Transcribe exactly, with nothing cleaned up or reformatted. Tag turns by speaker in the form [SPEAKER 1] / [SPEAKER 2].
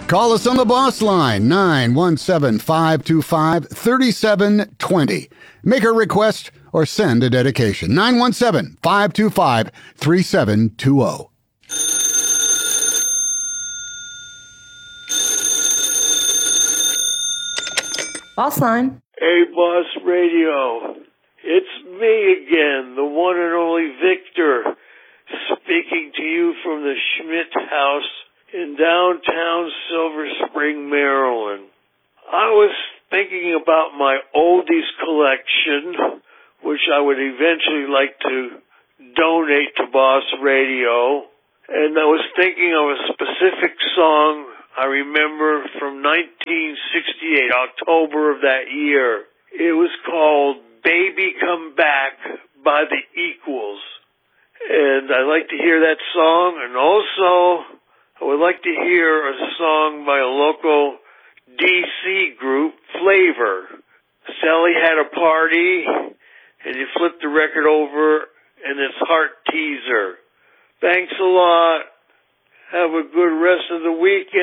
[SPEAKER 1] Call us on the Boss Line, nine one seven, five two five, three seven two zero. Make a request or send a dedication, nine one seven, five two five, three seven two zero.
[SPEAKER 2] Boss Line.
[SPEAKER 3] Hey, Boss Radio. It's me again, the one and only Victor, speaking to you from the Schmidt House in downtown Silver Spring, Maryland. I was thinking about my oldies collection, which I would eventually like to donate to Boss Radio, and I was thinking of a specific song I remember from nineteen sixty-eight, October of that year. It was called Baby Come Back by the Equals, and I'd like to hear that song, and also I would like to hear a song by a local D C group, Flavor. Sally Had a Party, and you flip the record over, and it's Heart Teaser. Thanks a lot. Have a good rest of the weekend.